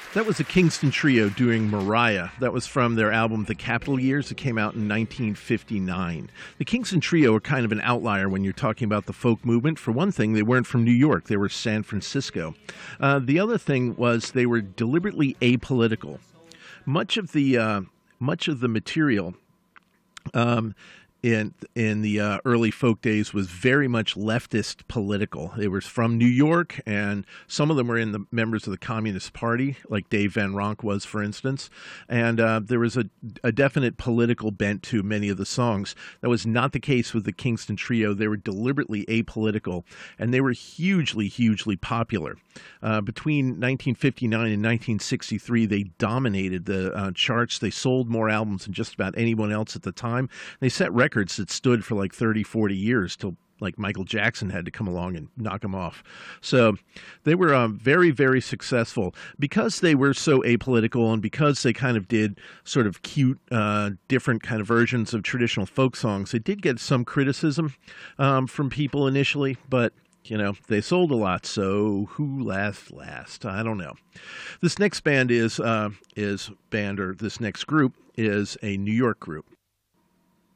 That was the Kingston Trio doing Mariah. That was from their album The Capitol Years. It came out in 1959. The Kingston Trio are kind of an outlier when you're talking about the folk movement. For one thing, they weren't from New York. They were San Francisco. The other thing was they were deliberately apolitical. Much of the material in the early folk days was very much leftist political. They were from New York, and some of them were in the members of the Communist Party, like Dave Van Ronk was, for instance. And there was a definite political bent to many of the songs. That was not the case with the Kingston Trio. They were deliberately apolitical, and they were hugely, hugely popular. Between 1959 and 1963, they dominated the charts. They sold more albums than just about anyone else at the time. They set records that stood for like 30, 40 years till like Michael Jackson had to come along and knock them off. So they were very, very successful because they were so apolitical and because they kind of did sort of cute, different kind of versions of traditional folk songs. They did get some criticism from people initially, but you know, they sold a lot, so who laughed last? I don't know. This next band this next group is a New York group.